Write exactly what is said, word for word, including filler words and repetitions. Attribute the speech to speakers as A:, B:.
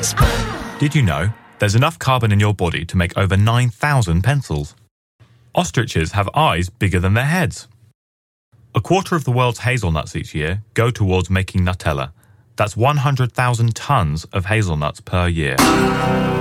A: Did you know there's enough carbon in your body to make over nine thousand pencils? Ostriches have eyes bigger than their heads. A quarter of the world's hazelnuts each year go towards making Nutella. That's one hundred thousand tons of hazelnuts per year.